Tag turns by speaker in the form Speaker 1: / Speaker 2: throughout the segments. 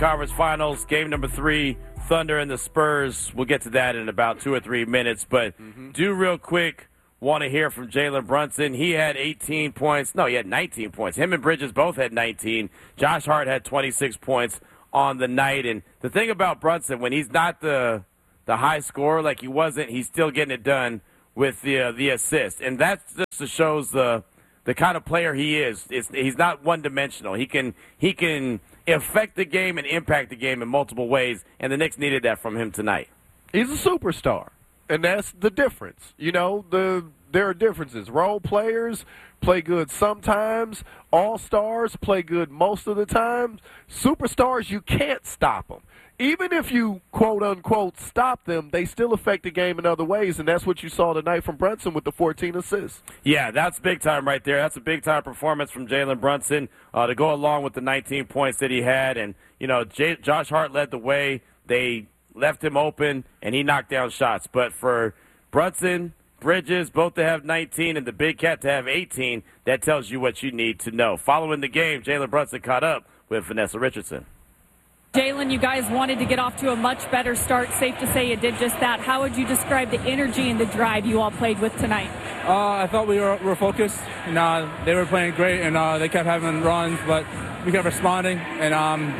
Speaker 1: Conference Finals, game number 3, Thunder and the Spurs. We'll get to that in about 2 or 3 minutes, but do real quick want to hear from Jalen Brunson. He had 18 points. No, he had 19 points. Him and Bridges both had 19. Josh Hart had 26 points on the night. And the thing about Brunson, when he's not the high scorer like he wasn't, he's still getting it done with the assist. And that just shows the kind of player he is. He's not one-dimensional. He can affect the game and impact the game in multiple ways, and the Knicks needed that from him tonight.
Speaker 2: He's a superstar, and that's the difference. You know, there are differences. Role players play good sometimes. All-stars play good most of the time. Superstars, you can't stop them. Even if you, quote-unquote, stop them, they still affect the game in other ways, and that's what you saw tonight from Brunson with the 14 assists.
Speaker 1: Yeah, that's big time right there. That's a big-time performance from Jalen Brunson to go along with the 19 points that he had. And, you know, Josh Hart led the way. They left him open, and he knocked down shots. But for Brunson, Bridges, both to have 19 and the Big Cat to have 18, that tells you what you need to know. Following the game, Jalen Brunson caught up with Vanessa Richardson.
Speaker 3: Jalen, you guys wanted to get off to a much better start. Safe to say you did just that. How would you describe the energy and the drive you all played with tonight?
Speaker 4: I thought we were focused, and they were playing great, and they kept having runs, but we kept responding. And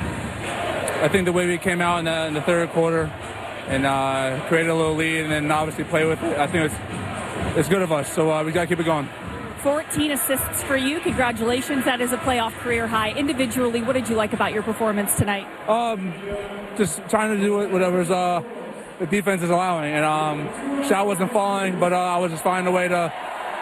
Speaker 4: I think the way we came out in the third quarter and created a little lead, and then obviously play with it, I think it's good of us. So we got to keep it going.
Speaker 3: 14 assists for you. Congratulations. That is a playoff career high. Individually, what did you like about your performance tonight?
Speaker 4: Just trying to do whatever's the defense is allowing. And shot wasn't falling, but I was just finding a way to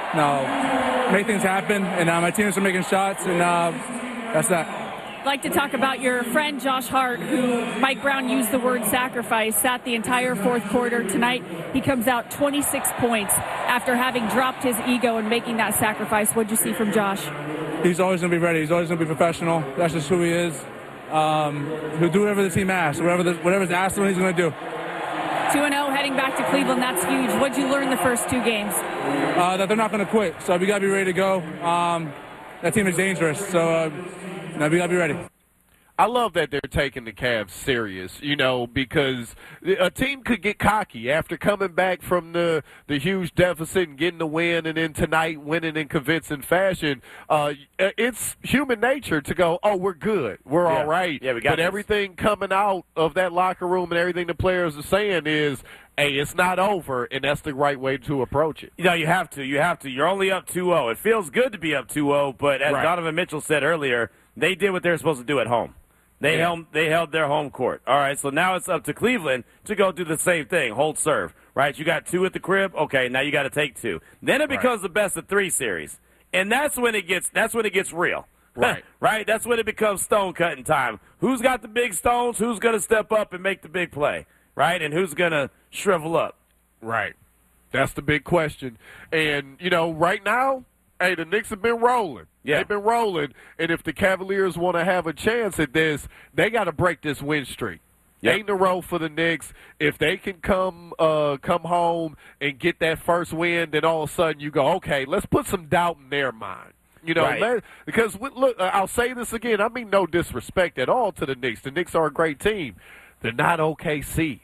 Speaker 4: make things happen. And my teammates are making shots, and that's that.
Speaker 3: I'd like to talk about your friend Josh Hart, who Mike Brown used the word sacrifice, sat the entire fourth quarter. Tonight, he comes out 26 points after having dropped his ego and making that sacrifice. What did you see from Josh?
Speaker 4: He's always going to be ready. He's always going to be professional. That's just who he is. He'll do whatever the team asks. Whatever's asked of him, he's going to do.
Speaker 3: 2-0 heading back to Cleveland. That's huge. What did you learn the first 2 games?
Speaker 4: That they're not going to quit. So we got to be ready to go. That team is dangerous. So we got to be ready.
Speaker 2: I love that they're taking the Cavs serious, because a team could get cocky after coming back from the huge deficit and getting the win, and then tonight winning in convincing fashion. It's human nature to go, oh, we're good. We're all right.
Speaker 1: Yeah, we got
Speaker 2: But everything coming out of that locker room and everything the players are saying is, hey, it's not over, and that's the right way to approach it.
Speaker 1: You have to. You're only up 2-0. It feels good to be up 2-0, but as Donovan Mitchell said earlier, they did what they're supposed to do at home. They held their home court. All right, so now it's up to Cleveland to go do the same thing, hold serve, right? You got 2 at the crib. Okay, now you got to take 2. Then it becomes the best of 3 series, and that's when it gets real.
Speaker 2: Right.
Speaker 1: Right? That's when it becomes stone cutting time. Who's got the big stones? Who's going to step up and make the big play? Right? And who's going to shrivel up?
Speaker 2: Right. That's the big question. And, right now, hey, the Knicks have been rolling.
Speaker 1: Yeah.
Speaker 2: They've been rolling. And if the Cavaliers want to have a chance at this, they got to break this win streak.
Speaker 1: Yep.
Speaker 2: 8 in a row for the Knicks. If they can come home and get that first win, then all of a sudden you go, okay, let's put some doubt in their mind. Because, look, I'll say this again. I mean no disrespect at all to the Knicks. The Knicks are a great team. They're not OKC.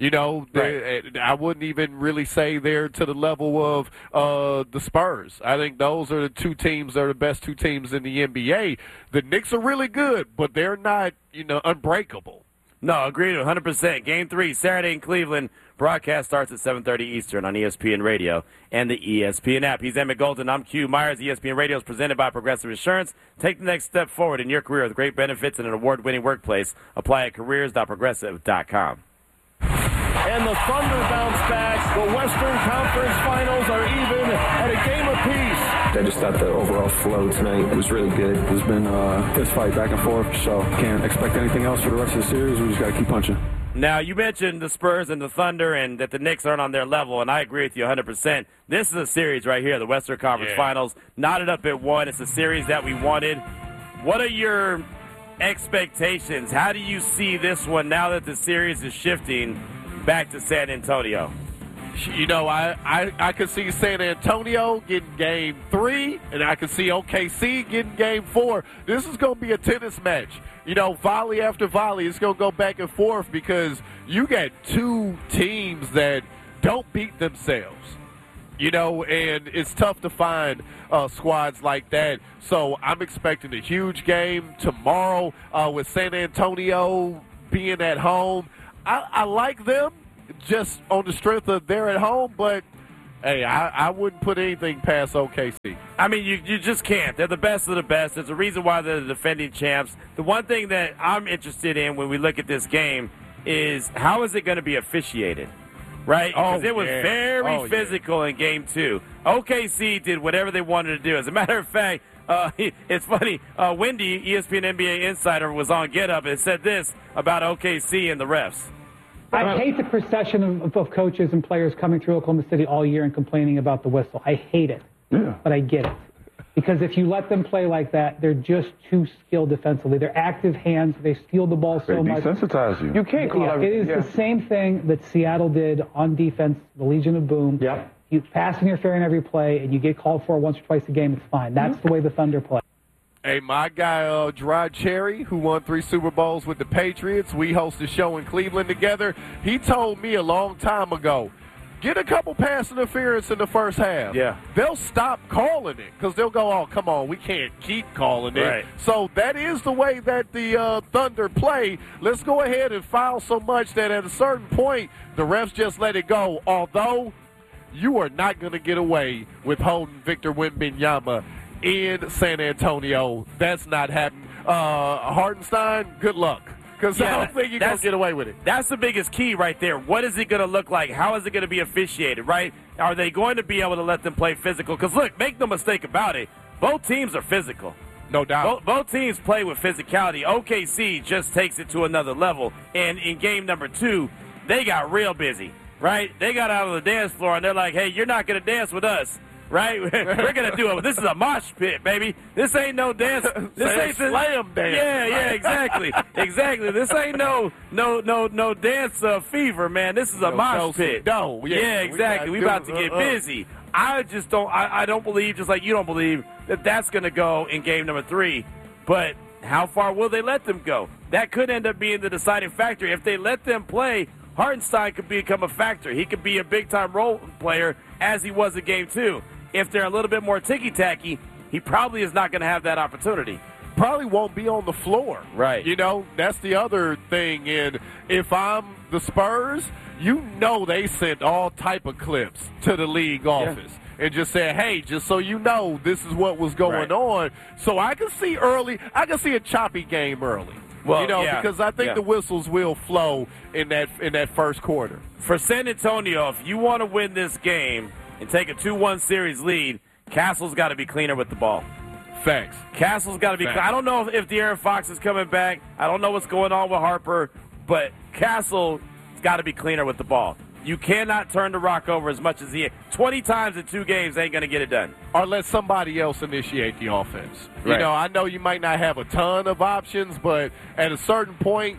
Speaker 2: I wouldn't even really say they're to the level of the Spurs. I think those are the 2 teams that are the best 2 teams in the NBA. The Knicks are really good, but they're not, unbreakable.
Speaker 1: No, agreed 100%. Game 3, Saturday in Cleveland. Broadcast starts at 7:30 Eastern on ESPN Radio and the ESPN app. He's Emmett Golden. I'm Q Myers. ESPN Radio is presented by Progressive Insurance. Take the next step forward in your career with great benefits and an award-winning workplace. Apply at careers.progressive.com.
Speaker 5: And the Thunder bounce back. The Western Conference Finals are even at a game apiece.
Speaker 6: I just thought the overall flow tonight was really good. It's been a fist fight back and forth, so can't expect anything else for the rest of the series. We just got to keep punching.
Speaker 1: Now, you mentioned the Spurs and the Thunder and that the Knicks aren't on their level, and I agree with you 100%. This is a series right here, the Western Conference Finals, knotted up at 1. It's a series that we wanted. What are your expectations? How do you see this one now that the series is shifting back to San Antonio?
Speaker 2: You know, I could see San Antonio getting game 3, and I could see OKC getting game 4. This is going to be a tennis match. You know, volley after volley. It's going to go back and forth because you got two teams that don't beat themselves. You know, and it's tough to find squads like that. So I'm expecting a huge game tomorrow with San Antonio being at home. I like them just on the strength of they're at home, but, hey, I wouldn't put anything past OKC.
Speaker 1: I mean, you just can't. They're the best of the best. There's a reason why they're the defending champs. The one thing that I'm interested in when we look at this game is how is it going to be officiated? Right? Because it was very physical in Game 2. OKC did whatever they wanted to do. As a matter of fact, it's funny, Wendy, ESPN NBA insider, was on Get Up and said this about OKC and the refs.
Speaker 7: I hate the procession of coaches and players coming through Oklahoma City all year and complaining about the whistle. I hate it, but I get it. Because if you let them play like that, they're just too skilled defensively. They're active hands. They steal the ball so much.
Speaker 6: They desensitize you.
Speaker 7: You can't call it. It is the same thing that Seattle did on defense, the Legion of Boom.
Speaker 6: Yep.
Speaker 7: You pass interfering every play, and you get called for once or twice a game, it's fine. That's the way the Thunder play.
Speaker 2: Hey, my guy, Gerard Cherry, who won 3 Super Bowls with the Patriots, we host a show in Cleveland together. He told me a long time ago, get a couple pass interference in the first half.
Speaker 1: Yeah.
Speaker 2: They'll stop calling it because they'll go, oh, come on, we can't keep calling it.
Speaker 1: Right.
Speaker 2: So that is the way that the Thunder play. Let's go ahead and foul so much that at a certain point, the refs just let it go. Although you are not going to get away with holding Victor Wembanyama in San Antonio. That's not happening. Hartenstein, good luck. Because I don't think you're going to get away with it.
Speaker 1: That's the biggest key right there. What is it going to look like? How is it going to be officiated, right? Are they going to be able to let them play physical? Because, look, make no mistake about it, both teams are physical.
Speaker 2: No doubt.
Speaker 1: Both teams play with physicality. OKC just takes it to another level. And in game number 2, they got real busy, right? They got out of the dance floor, and they're like, hey, you're not going to dance with us. Right? We're going to do it. This is a mosh pit, baby. This ain't no dance. This ain't
Speaker 2: slam dance.
Speaker 1: Yeah, exactly. Exactly. This ain't no dance fever, man. This is a mosh pit. Yeah, exactly. We about to get busy. I just don't I don't believe, just like you don't believe, that that's going to go in game number 3. But how far will they let them go? That could end up being the deciding factor. If they let them play, Hartenstein could become a factor. He could be a big-time role player as he was in game 2. If they're a little bit more ticky-tacky, he probably is not going to have that opportunity.
Speaker 2: Probably won't be on the floor.
Speaker 1: Right.
Speaker 2: You know, that's the other thing. And if I'm the Spurs, you know they sent all type of clips to the league office and just said, hey, just so you know, this is what was going on. So I can see a choppy game early. Well, you know, because I think the whistles will flow in that first quarter.
Speaker 1: For San Antonio, if you want to win this game and take a 2-1 series lead, Castle's got to be cleaner with the ball.
Speaker 2: Facts.
Speaker 1: Castle's got to be. I don't know if De'Aaron Fox is coming back. I don't know what's going on with Harper, but Castle's got to be cleaner with the ball. You cannot turn the rock over as much as he is. 20 times in 2 games ain't going to get it done.
Speaker 2: Or let somebody else initiate the offense.
Speaker 1: Right.
Speaker 2: You know, I know you might not have a ton of options, but at a certain point,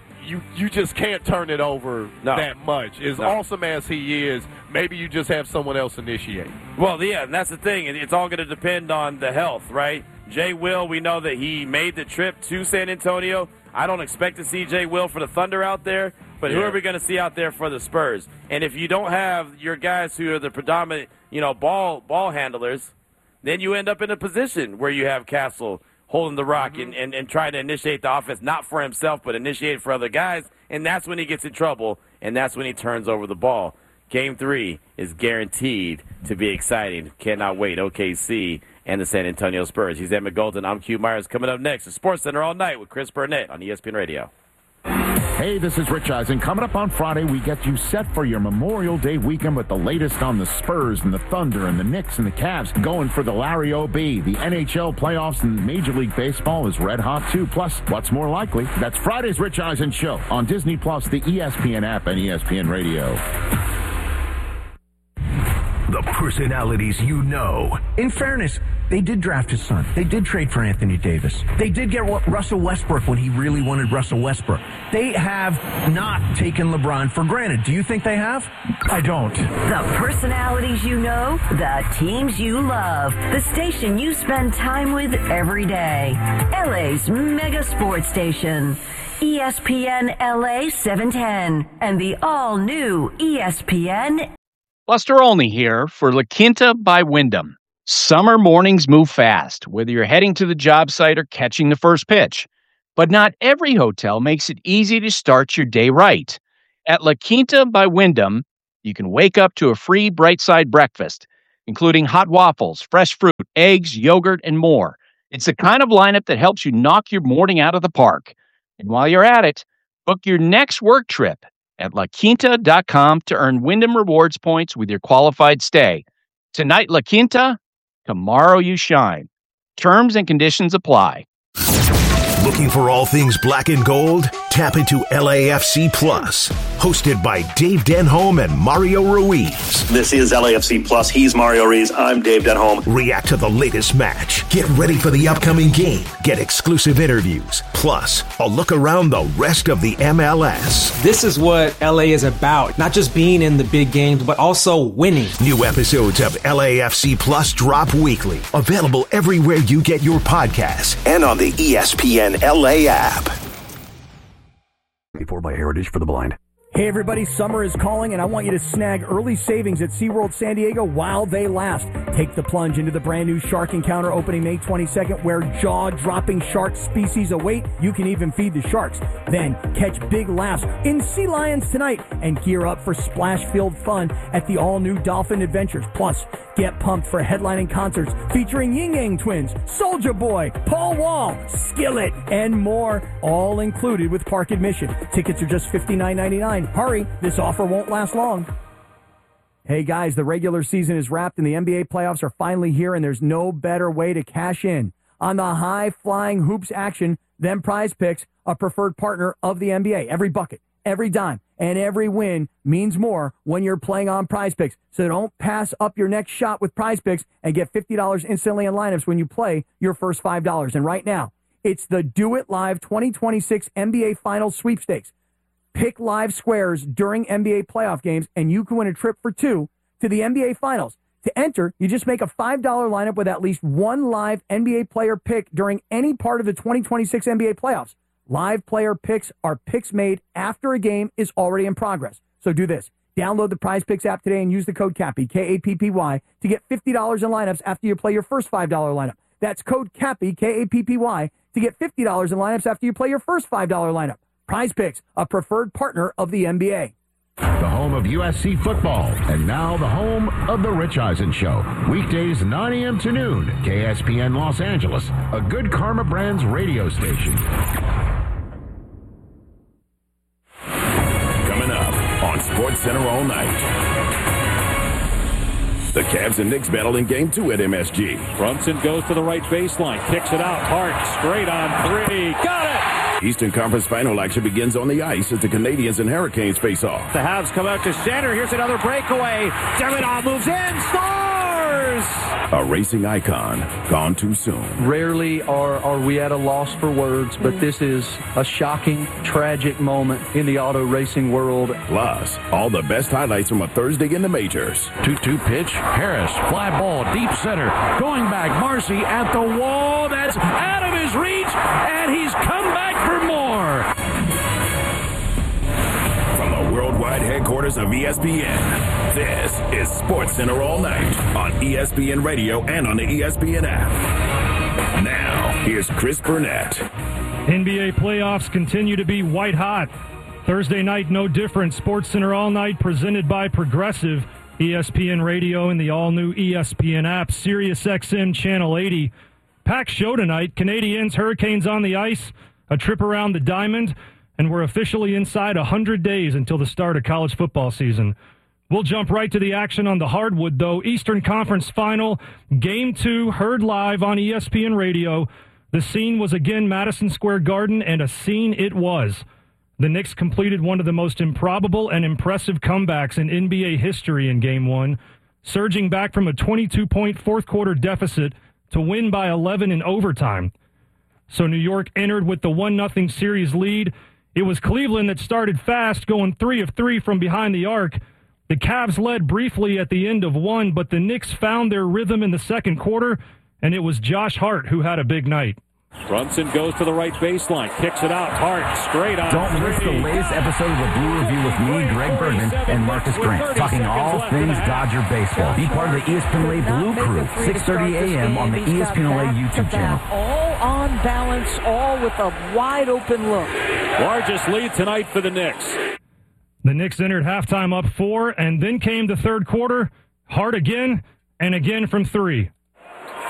Speaker 2: you just can't turn it over that much. As awesome as he is, maybe you just have someone else initiate.
Speaker 1: Well, yeah, and that's the thing. It's all going to depend on the health, right? Jay Will, we know that he made the trip to San Antonio. I don't expect to see Jay Will for the Thunder out there, but who are we going to see out there for the Spurs? And if you don't have your guys who are the predominant, ball handlers, then you end up in a position where you have Castle holding the rock and trying to initiate the offense, not for himself, but initiate for other guys, and that's when he gets in trouble, and that's when he turns over the ball. Game 3 is guaranteed to be exciting. Cannot wait. OKC and the San Antonio Spurs. He's Emmett Golden. I'm Q Myers. Coming up next, the Sports Center all night with Chris Burnett on ESPN Radio.
Speaker 8: Hey, this is Rich Eisen. Coming up on Friday, we get you set for your Memorial Day weekend with the latest on the Spurs and the Thunder and the Knicks and the Cavs going for the Larry O.B. The NHL playoffs and Major League Baseball is red hot, too. Plus, what's more likely? That's Friday's Rich Eisen Show on Disney+, the ESPN app, and ESPN Radio.
Speaker 9: The personalities you know.
Speaker 10: In fairness, they did draft his son. They did trade for Anthony Davis. They did get Russell Westbrook when he really wanted Russell Westbrook. They have not taken LeBron for granted. Do you think they have? I don't.
Speaker 11: The personalities you know, the teams you love, the station you spend time with every day. LA's mega sports station. ESPN LA 710 and the all-new ESPN.
Speaker 12: Buster Olney here for La Quinta by Wyndham. Summer mornings move fast, whether you're heading to the job site or catching the first pitch. But not every hotel makes it easy to start your day right. At La Quinta by Wyndham, you can wake up to a free Bright Side breakfast, including hot waffles, fresh fruit, eggs, yogurt, and more. It's the kind of lineup that helps you knock your morning out of the park. And while you're at it, book your next work trip at LaQuinta.com to earn Wyndham Rewards points with your qualified stay. Tonight, La Quinta, tomorrow you shine. Terms and conditions apply.
Speaker 9: Looking for all things black and gold? Tap into LAFC Plus, hosted by Dave Denholm and Mario Ruiz.
Speaker 13: This is LAFC Plus. He's Mario Ruiz. I'm Dave Denholm.
Speaker 9: React to the latest match. Get ready for the upcoming game. Get exclusive interviews. Plus, a look around the rest of the MLS.
Speaker 14: This is what LA is about. Not just being in the big games, but also winning.
Speaker 9: New episodes of LAFC Plus drop weekly. Available everywhere you get your podcasts and on the ESPN LA app.
Speaker 15: Before by Heritage for the Blind.
Speaker 16: Hey everybody, summer is calling and I want you to snag early savings at SeaWorld San Diego while they last. Take the plunge into the brand new Shark Encounter opening May 22nd where jaw-dropping shark species await. You can even feed the sharks. Then catch big laughs in Sea Lions tonight and gear up for splash-filled fun at the all-new Dolphin Adventures. Plus, get pumped for headlining concerts featuring Ying Yang Twins, Soulja Boy, Paul Wall, Skillet, and more, all included with park admission. Tickets are just $59.99. Hurry, this offer won't last long. Hey guys, the regular season is wrapped and the NBA playoffs are finally here, and there's no better way to cash in on the high-flying hoops action than Prize Picks, a preferred partner of the NBA. Every bucket, every dime, and every win means more when you're playing on Prize Picks. So don't pass up your next shot with Prize Picks and get $50 instantly in lineups when you play your first $5. And right now, it's the Do It Live 2026 NBA Finals Sweepstakes. Pick live squares during NBA playoff games, and you can win a trip for two to the NBA Finals. To enter, you just make a $5 lineup with at least one live NBA player pick during any part of the 2026 NBA playoffs. Live player picks are picks made after a game is already in progress. So do this. Download the Prize Picks app today and use the code CAPPY, K-A-P-P-Y, to get $50 in lineups after you play your first $5 lineup. That's code CAPPY, K-A-P-P-Y, to get $50 in lineups after you play your first $5 lineup. Prize Picks, a preferred partner of the NBA.
Speaker 8: The home of USC football, and now the home of The Rich Eisen Show. Weekdays 9 a.m. to noon, KSPN Los Angeles, a Good Karma Brands radio station.
Speaker 17: Coming up on SportsCenter all night. The Cavs and Knicks battle in Game 2 at MSG.
Speaker 18: Brunson goes to the right baseline, kicks it out. Hart straight on three. Got it!
Speaker 17: Eastern Conference Final action begins on the ice as the Canadians and Hurricanes face off.
Speaker 18: The Habs come out to center. Here's another breakaway. Davidoff moves in, scores!
Speaker 17: A racing icon gone too soon.
Speaker 19: Rarely are we at a loss for words, but this is a shocking, tragic moment in the auto racing world.
Speaker 17: Plus, all the best highlights from a Thursday in the majors.
Speaker 20: 2-2 pitch. Harris, fly ball, deep center. Going back, Marcy at the wall. That's out of his reach, and he's come back for more.
Speaker 17: From the worldwide headquarters of ESPN, this is SportsCenter all night on ESPN Radio and on the ESPN app. Now, here's Chris Burnett.
Speaker 21: NBA playoffs continue to be white hot. Thursday night, no different. SportsCenter all night presented by Progressive, ESPN Radio and the all-new ESPN app, SiriusXM Channel 80. Packed show tonight. Canadians, Hurricanes on the ice, a trip around the diamond, and we're officially inside 100 days until the start of college football season. We'll jump right to the action on the hardwood, though. Eastern Conference Final, Game 2, heard live on ESPN Radio. The scene was again Madison Square Garden, and a scene it was. The Knicks completed one of the most improbable and impressive comebacks in NBA history in Game 1. surging back from a 22-point fourth-quarter deficit to win by 11 in overtime. So New York entered with the 1-0 series lead. It was Cleveland that started fast, going 3 of 3 from behind the arc. The Cavs led briefly at the end of one, but the Knicks found their rhythm in the second quarter, and it was Josh Hart who had a big night.
Speaker 15: Brunson goes to the right baseline, kicks it out. Hart straight on.
Speaker 10: Don't miss the latest episode of the Blue Review with me, Greg Bergman, and Marcus Grant, talking all things Dodger baseball. Be part of the ESPN LA Blue Crew, 6:30 a.m. on the ESPN LA YouTube channel.
Speaker 22: All on balance, all with a wide open look.
Speaker 15: Largest lead tonight for the Knicks.
Speaker 21: The Knicks entered halftime up 4, and then came the third quarter. Hart again, and again from 3.